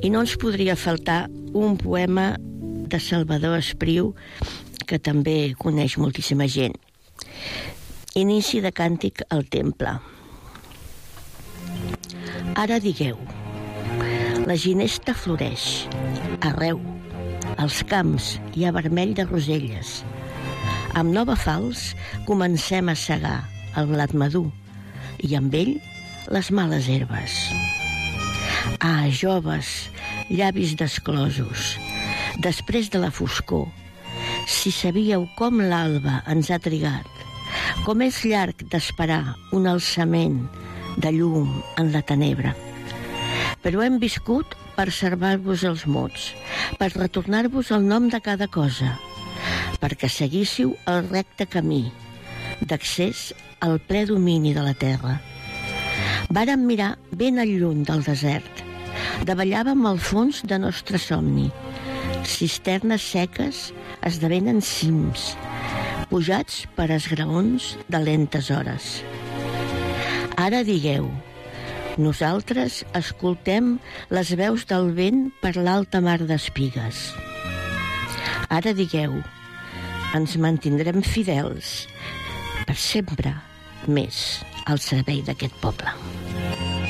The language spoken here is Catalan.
I no ens podria faltar un poema de Salvador Espriu, que també coneix moltíssima gent. Inici de càntic al temple. Ara digueu, la ginesta floreix, arreu, als camps hi ha vermell de roselles. Amb nova falç comencem a segar el blat madur i amb ell les males herbes. Ah, joves, llavis desclosos, després de la foscor, si sabíeu com l'alba ens ha trigat, com és llarg d'esperar un alçament de llum en la tenebra. Però hem viscut per salvar-vos els mots, per retornar-vos el nom de cada cosa, perquè seguíssiu el recte camí d'accés al ple domini de la terra. Vàrem mirar ben al lluny del desert, davallàvem al fons de nostre somni. Cisternes seques esdevenen cims, pujats per esgraons de lentes hores. Ara digueu, nosaltres escoltem les veus del vent per l'alta mar d'espigues. Ara digueu, ens mantindrem fidels per sempre més al servei d'aquest poble.